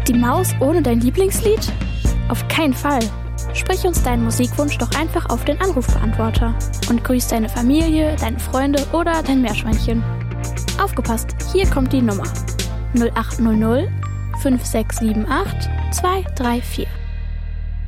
Die Maus ohne dein Lieblingslied? Auf keinen Fall. Sprich uns deinen Musikwunsch doch einfach auf den Anrufbeantworter und grüß deine Familie, deine Freunde oder dein Meerschweinchen. Aufgepasst, hier kommt die Nummer: 0800 5678 234.